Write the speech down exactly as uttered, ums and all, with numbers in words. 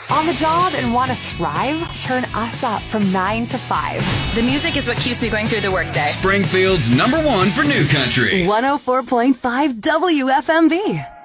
On the job and want to thrive? Turn us up from nine to five. The music is what keeps me going through the workday. Springfield's number one for new country. one oh four point five W F M B.